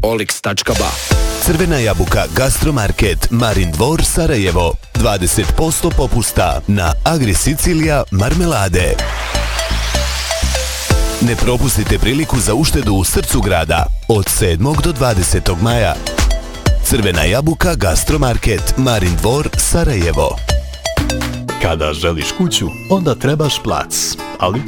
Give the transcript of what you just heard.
olix.ba. Crvena jabuka Gastromarket Marin Dvor Sarajevo. 20% popusta na Agri Sicilija marmelade. Ne propustite priliku za uštedu u srcu grada od 7. do 20. maja. Crvena jabuka Gastromarket Marin Dvor Sarajevo. Kada želiš kuću, onda trebaš plac, ali